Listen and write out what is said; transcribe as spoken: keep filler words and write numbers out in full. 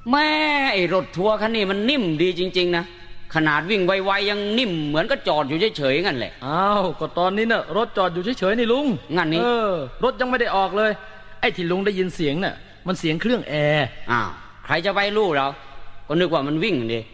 แม่ไอ้รถทัวร์คันนี้มันนิ่มดีจริงๆนะขนาดวิ่งไวๆยังนิ่มเหมือนก็จอดอยู่เฉยๆงั้นแหละอ้าวก็ตอนนี้น่ะรถจอดอยู่เฉยๆนี่ลุงงั้นนี่เออรถยังไม่ได้ออกเลยไอ้ที่ลุงได้ยินเสียงน่ะมันเสียงเครื่องแอร์อ้าวใครจะไปรู้เราก็นึกว่ามันวิ่งดิ